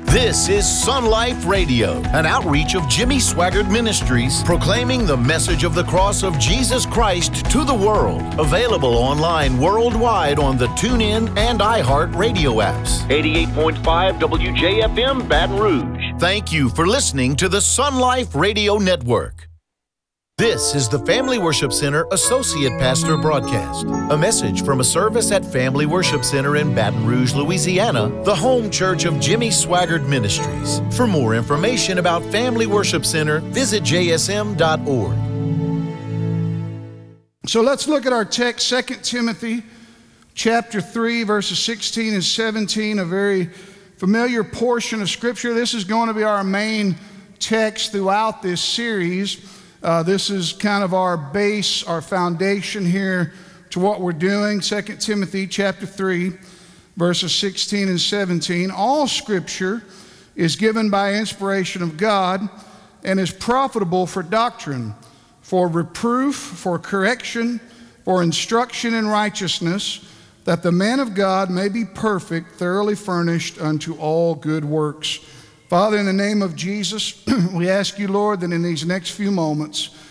This is Sun Life Radio, an outreach of Jimmy Swaggart Ministries, proclaiming the message of the cross of Jesus Christ to the world. Available online worldwide on the TuneIn and iHeart radio apps. 88.5 WJFM Baton Rouge. Thank you for listening to the Sun Life Radio Network. This is the Family Worship Center Associate Pastor Broadcast. A message from a service at Family Worship Center in Baton Rouge, Louisiana, the home church of Jimmy Swaggart Ministries. For more information about Family Worship Center, visit jsm.org. So let's look at our text, 2 Timothy chapter 3, verses 16 and 17, a very familiar portion of Scripture. This is going to be our main text throughout this series. This is kind of our base, our foundation here to what we're doing. 2 Timothy chapter 3, verses 16 and 17. All Scripture is given by inspiration of God and is profitable for doctrine, for reproof, for correction, for instruction in righteousness, that the man of God may be perfect, thoroughly furnished unto all good works. Father, in the name of Jesus, we ask you, Lord, that in these next few moments,